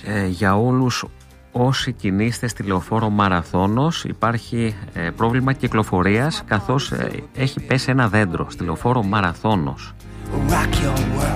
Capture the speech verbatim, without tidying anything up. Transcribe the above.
ε, για όλους όσοι κινείστε στη λεωφόρο Μαραθώνος. Υπάρχει ε, πρόβλημα κυκλοφορίας καθώς ε, έχει πέσει ένα δέντρο στη λεωφόρο Μαραθώνος.